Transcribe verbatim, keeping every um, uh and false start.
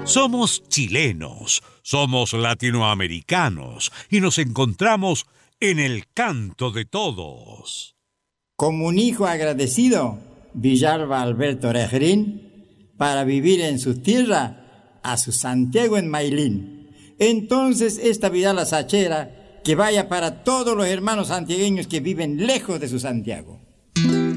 Somos chilenos, somos latinoamericanos y nos encontramos en el canto de todos. Como un hijo agradecido, Villalba Alberto Orejín, para vivir en su tierra, a su Santiago en Mailín. Entonces esta Vidala Sachera, que vaya para todos los hermanos santiagueños que viven lejos de su Santiago.